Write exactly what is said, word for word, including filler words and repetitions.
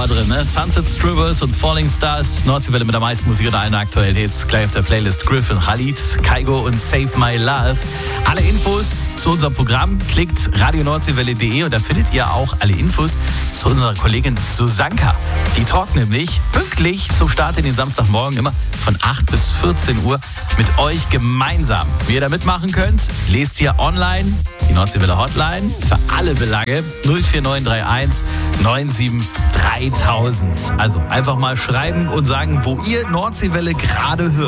drin, ne? Sunset Strippers und Falling Stars. Nordseewelle mit der meisten Musik und allen aktuellen Hits. Gleich auf der Playlist Griffin, Khalid, Kaigo und Save My Love. Alle Infos zu unserem Programm klickt radio nordseewelle punkt de und da findet ihr auch alle Infos zu unserer Kollegin Susanka. Die talkt nämlich pünktlich zum Start in den Samstagmorgen immer von acht bis vierzehn Uhr mit euch gemeinsam. Wie ihr da mitmachen könnt, lest ihr online die Nordseewelle Hotline für alle Belange null vier neun drei eins neun sieben dreitausend. Also einfach mal schreiben und sagen, wo ihr Nordseewelle gerade hört.